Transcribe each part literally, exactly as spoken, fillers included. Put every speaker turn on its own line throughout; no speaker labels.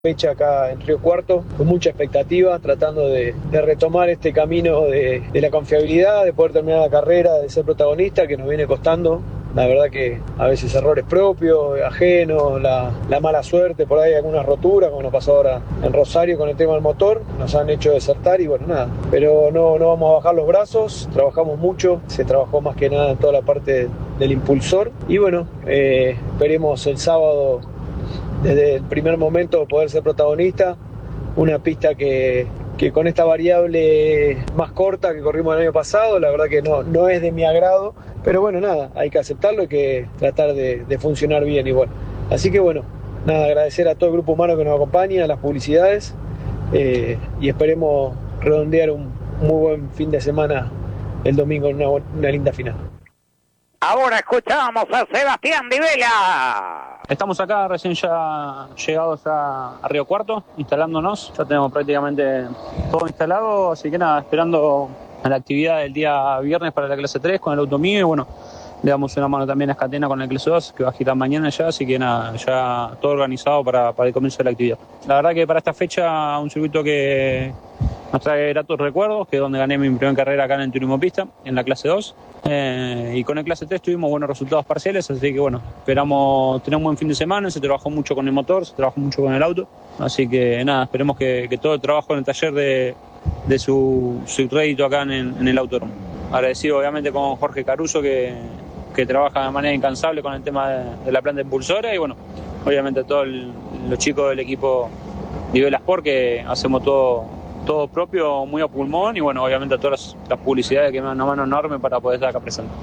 fecha acá en Río Cuarto, con mucha expectativa, tratando de, de retomar este camino de, de la confiabilidad, de poder terminar la carrera, de ser protagonista, que nos viene costando. La verdad que a veces errores propios, ajenos, la, la mala suerte, por ahí algunas roturas, como nos pasó ahora en Rosario con el tema del motor, nos han hecho desertar y bueno, nada. Pero no, no vamos a bajar los brazos, trabajamos mucho, se trabajó más que nada en toda la parte del impulsor y bueno, eh, esperemos el sábado desde el primer momento poder ser protagonista, una pista que, que con esta variable más corta que corrimos el año pasado, la verdad que no, no es de mi agrado, pero bueno, nada, hay que aceptarlo y que tratar de, de funcionar bien igual. Así que bueno, nada, agradecer a todo el grupo humano que nos acompaña, a las publicidades eh, y esperemos redondear un muy buen fin de semana el domingo en una, una linda final.
Ahora escuchamos a Sebastián Di Vela.
Estamos acá recién ya llegados a, a Río Cuarto, instalándonos. Ya tenemos prácticamente todo instalado, así que nada, esperando a la actividad del día viernes para la clase tres con el auto mío y bueno, le damos una mano también a Escatena con la clase dos que va a girar mañana ya, así que nada, ya todo organizado para, para el comienzo de la actividad. La verdad que para esta fecha un circuito que nos trae gratos recuerdos, que es donde gané mi primera carrera acá en el turismo pista, en la clase dos. Eh, y con el clase tres tuvimos buenos resultados parciales, así que bueno, esperamos tener un buen fin de semana. Se trabajó mucho con el motor, se trabajó mucho con el auto, así que nada, esperemos que, que todo el trabajo en el taller de, de su, su rédito acá en, en el autódromo. Agradecido obviamente con Jorge Caruso que, que trabaja de manera incansable con el tema de, de la planta impulsora y bueno, obviamente a todos el, los chicos del equipo Di Vela Sport que hacemos todo todo propio, muy a pulmón y bueno, obviamente a todas las, las publicidades que me dan una mano enorme para poder estar acá presente.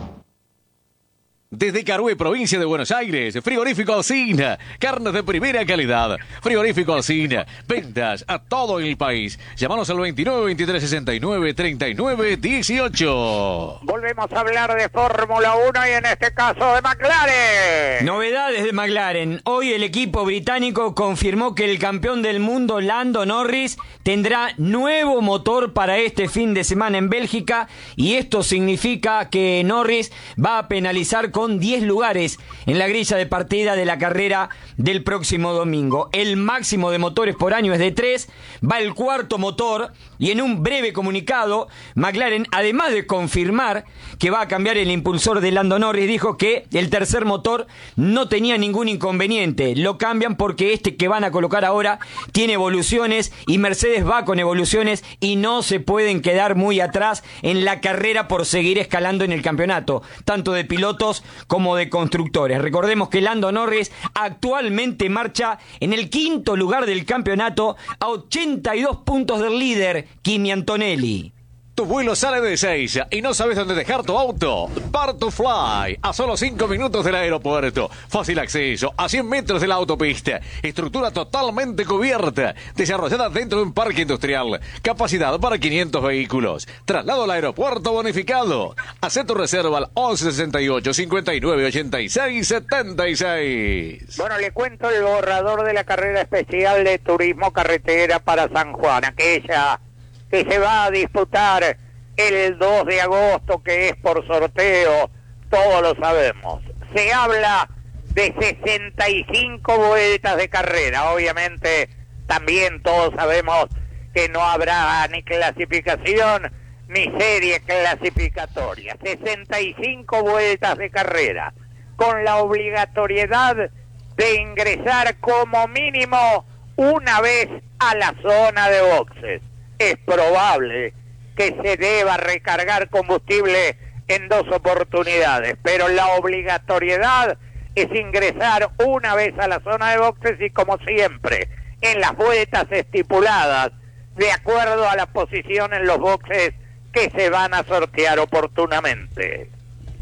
Desde Carué, provincia de Buenos Aires, Frigorífico Alsina, carnes de primera calidad. Frigorífico Alsina, ventas a todo el país. Llámanos al veintinueve, veintitrés, sesenta y nueve, treinta y nueve, dieciocho.
Volvemos a hablar de Fórmula uno y en este caso de McLaren.
Novedades de McLaren. Hoy el equipo británico confirmó que el campeón del mundo, Lando Norris, tendrá nuevo motor para este fin de semana en Bélgica y esto significa que Norris va a penalizar con diez lugares en la grilla de partida de la carrera del próximo domingo. El máximo de motores por año es de tres, va el cuarto motor y en un breve comunicado McLaren, además de confirmar que va a cambiar el impulsor de Lando Norris, dijo que el tercer motor no tenía ningún inconveniente, lo cambian porque este que van a colocar ahora tiene evoluciones y Mercedes va con evoluciones y no se pueden quedar muy atrás en la carrera por seguir escalando en el campeonato, tanto de pilotos como de constructores. Recordemos que Lando Norris actualmente marcha en el quinto lugar del campeonato a ochenta y dos puntos del líder, Kimi Antonelli.
Tu vuelo sale de Ezeiza y no sabes dónde dejar tu auto. Bar2Fly, a solo cinco minutos del aeropuerto. Fácil acceso, a cien metros de la autopista. Estructura totalmente cubierta, desarrollada dentro de un parque industrial. Capacidad para quinientos vehículos. Traslado al aeropuerto bonificado. Haz tu reserva al once sesenta y ocho, cincuenta y nueve, ochenta y seis, setenta y seis.
Bueno, le cuento el borrador de la carrera especial de turismo carretera para San Juan, aquella que se va a disputar el dos de agosto, que es por sorteo, todos lo sabemos. Se habla de sesenta y cinco vueltas de carrera, obviamente también todos sabemos que no habrá ni clasificación ni serie clasificatoria. sesenta y cinco vueltas de carrera, con la obligatoriedad de ingresar como mínimo una vez a la zona de boxes. Es probable que se deba recargar combustible en dos oportunidades, pero la obligatoriedad es ingresar una vez a la zona de boxes y, como siempre, en las vueltas estipuladas, de acuerdo a la posición en los boxes que se van a sortear oportunamente.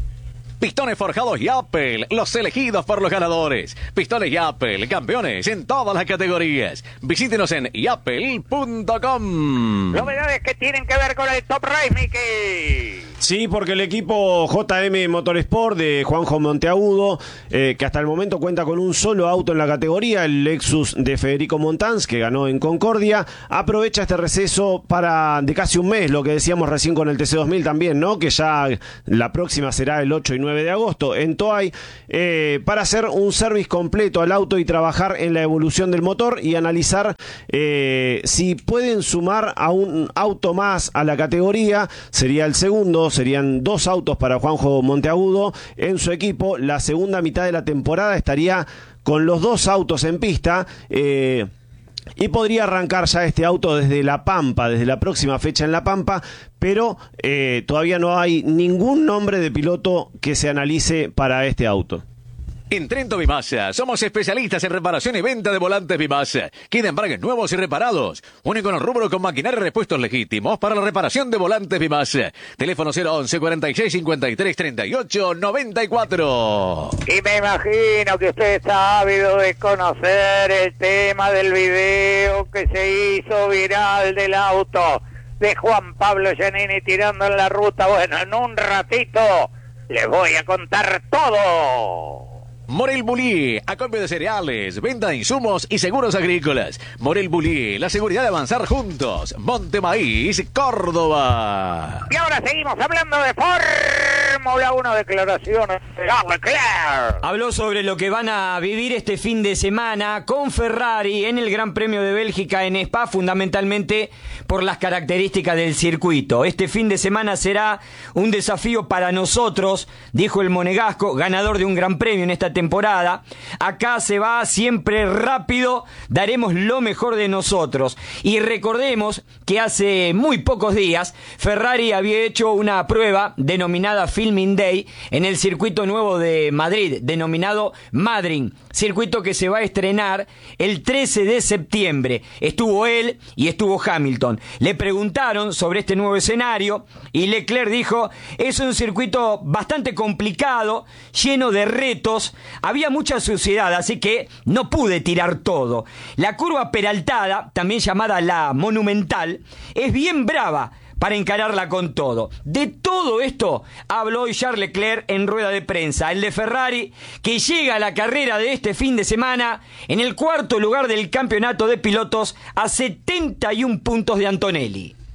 Pistones forjados Yapel, los elegidos por los ganadores. Pistones Yapel, campeones en todas las categorías. Visítenos en yapel punto com.
Novedades que tienen que ver con el Top Race, Miki.
Sí, porque el equipo J M Motorsport de Juanjo Monteagudo, eh, que hasta el momento cuenta con un solo auto en la categoría, el Lexus de Federico Montans, que ganó en Concordia, aprovecha este receso para de casi un mes, lo que decíamos recién con el T C dos mil también, ¿no? Que ya la próxima será el ocho y nueve nueve de agosto en Toay, eh, para hacer un service completo al auto y trabajar en la evolución del motor y analizar eh, si pueden sumar a un auto más a la categoría. Sería el segundo, serían dos autos para Juanjo Monteagudo en su equipo. La segunda mitad de la temporada estaría con los dos autos en pista, eh, y podría arrancar ya este auto desde La Pampa, desde la próxima fecha en La Pampa, pero eh, todavía no hay ningún nombre de piloto que se analice para este auto.
En Trento Bimasa somos especialistas en reparación y venta de volantes Bimasa. Quieren embragues nuevos y reparados. Único en el rubro con maquinaria y repuestos legítimos para la reparación de volantes Bimasa. Teléfono cero once cuarenta y seis cincuenta y tres treinta y ocho noventa y cuatro.
Y me imagino que usted está ávido de conocer el tema del video que se hizo viral del auto de Juan Pablo Giannini tirando en la ruta. Bueno, en un ratito les voy a contar todo.
Morel Bulí, acopio de cereales, venta de insumos y seguros agrícolas. Morel Bulí, la seguridad de avanzar juntos. Monte Maíz, Córdoba.
Y ahora seguimos hablando de Fórmula uno, declaraciones de Charles Leclerc.
Habló sobre lo que van a vivir este fin de semana con Ferrari en el Gran Premio de Bélgica en Spa, fundamentalmente por las características del circuito. Este fin de semana será un desafío para nosotros, dijo el monegasco, ganador de un Gran Premio en esta temporada. Acá se va siempre rápido, daremos lo mejor de nosotros. Y recordemos que hace muy pocos días Ferrari había hecho una prueba denominada Filming Day en el circuito nuevo de Madrid, denominado Madrid, circuito que se va a estrenar el trece de septiembre. Estuvo él y estuvo Hamilton. Le preguntaron sobre este nuevo escenario y Leclerc dijo: es un circuito bastante complicado, lleno de retos. Había mucha suciedad, así que no pude tirar todo. La curva peraltada, también llamada la monumental, es bien brava para encararla con todo. De todo esto habló hoy Charles Leclerc en rueda de prensa, el de Ferrari, que llega a la carrera de este fin de semana en el cuarto lugar del campeonato de pilotos a setenta y un puntos de Antonelli.